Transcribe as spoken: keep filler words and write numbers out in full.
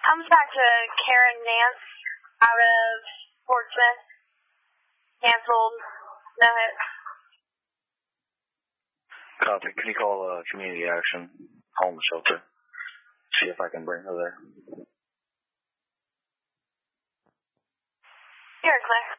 Comes back to Karen Nance out of Portsmouth. Canceled. No hit. Copy. Can you call uh, community action, homeless shelter? See if I can bring her there. You're clear.